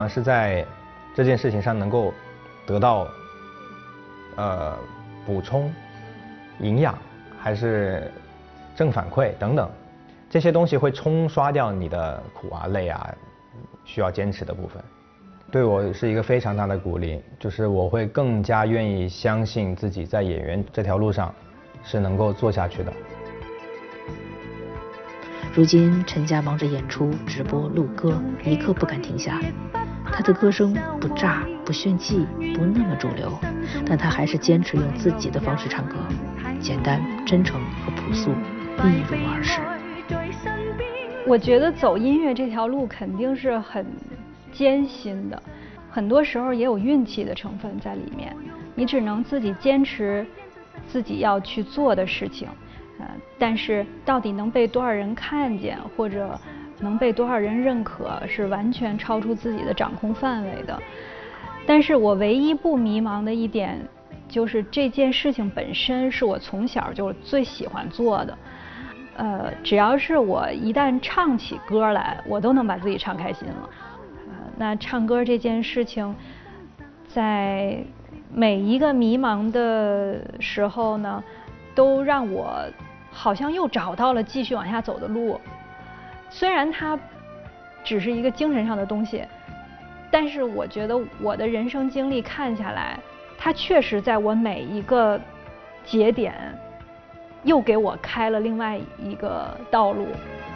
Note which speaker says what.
Speaker 1: 是在这件事情上能够得到补充、营养，还是正反馈等等，这些东西会冲刷掉你的苦啊、累啊，需要坚持的部分。对我是一个非常大的鼓励，就是我会更加愿意相信自己在演员这条路上是能够做下去的。
Speaker 2: 如今陈佳忙着演出、直播、录歌，一刻不敢停下。他的歌声不炸、不炫技、不那么主流，但他还是坚持用自己的方式唱歌，简单、真诚和朴素一如儿时。
Speaker 3: 我觉得走音乐这条路肯定是很艰辛的，很多时候也有运气的成分在里面。你只能自己坚持自己要去做的事情，但是到底能被多少人看见，或者能被多少人认可，是完全超出自己的掌控范围的。但是我唯一不迷茫的一点，就是这件事情本身是我从小就最喜欢做的。只要是我一旦唱起歌来，我都能把自己唱开心了。那唱歌这件事情，在每一个迷茫的时候呢，都让我好像又找到了继续往下走的路。虽然它只是一个精神上的东西，但是我觉得我的人生经历看下来，它确实在我每一个节点又给我开了另外一个道路。